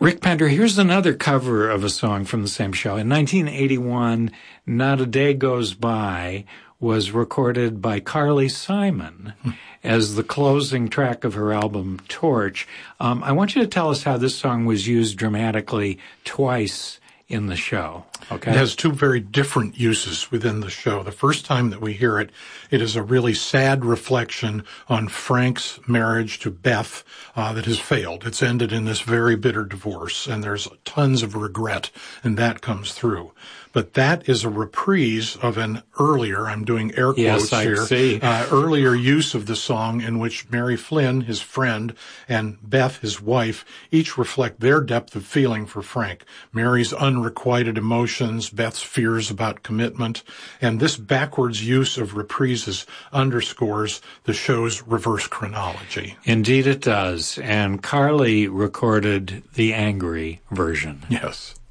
Rick Pender, here's another cover of a song from the same show. In 1981, Not a Day Goes By was recorded by Carly Simon as the closing track of her album Torch. I want you to tell us how this song was used dramatically twice in the show. Okay. It has two very different uses within the show. The first time that we hear it, it is a really sad reflection on Frank's marriage to Beth that has failed. It's ended in this very bitter divorce, and there's tons of regret, and that comes through. But that is a reprise of an earlier, I'm doing air quotes here, earlier use of the song in which Mary Flynn, his friend, and Beth, his wife, each reflect their depth of feeling for Frank. Mary's unrequited emotions, Beth's fears about commitment, and this backwards use of reprises underscores the show's reverse chronology. Indeed it does, and Carly recorded the angry version. Yes.